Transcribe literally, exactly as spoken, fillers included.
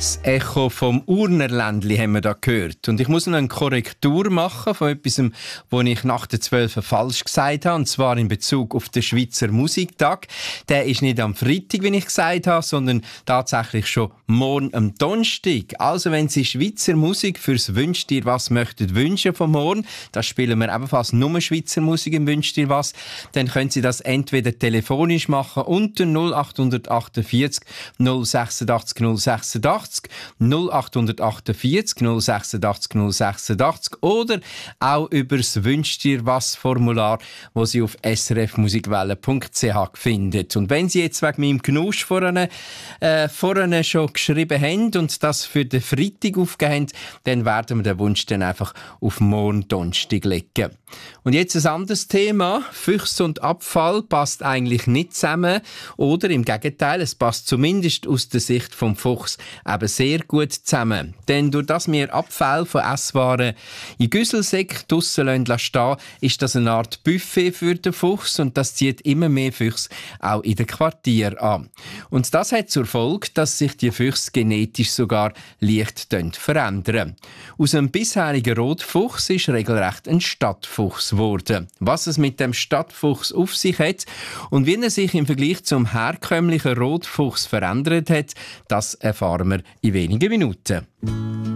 Das Echo vom Urnerländli haben wir da gehört. Und ich muss noch eine Korrektur machen von etwas, was ich nach der zwölf falsch gesagt habe, und zwar in Bezug auf den Schweizer Musiktag. Der ist nicht am Freitag, wie ich gesagt habe, sondern tatsächlich schon morgen am Donnerstag. Also wenn Sie Schweizer Musik fürs «Wünsch dir was» möchten wünschen von morgen, das spielen wir ebenfalls nur Schweizer Musik im «Wünsch dir was», dann können Sie das entweder telefonisch machen unter null acht achtundvierzig null sechsundachtzig null sechsundachtzig, null acht achtundvierzig null sechsundachtzig null sechsundachtzig oder auch über das «Wünsch dir was» Formular, das Sie auf s r f musikwelle punkt c h finden. Und wenn Sie jetzt wegen meinem Genusch vorne, äh, vorne schon geschrieben haben und das für den Freitag aufgegeben haben, dann werden wir den Wunsch dann einfach auf morgen Donnerstag legen. Und jetzt ein anderes Thema. Füchse und Abfall passt eigentlich nicht zusammen oder im Gegenteil, es passt zumindest aus der Sicht vom Fuchs eben sehr gut zusammen. Denn durch das wir Abfälle von Esswaren in Güsselsäcken draussen stehen, ist das eine Art Buffet für den Fuchs und das zieht immer mehr Füchse auch in den Quartieren an. Und das hat zur Folge, dass sich die Füchse genetisch sogar leicht verändern. Aus einem bisherigen Rotfuchs ist regelrecht ein Stadtfuchs geworden. Was es mit dem Stadtfuchs auf sich hat und wie er sich im Vergleich zum herkömmlichen Rotfuchs verändert hat, das erfahren wir in wenigen Minuten.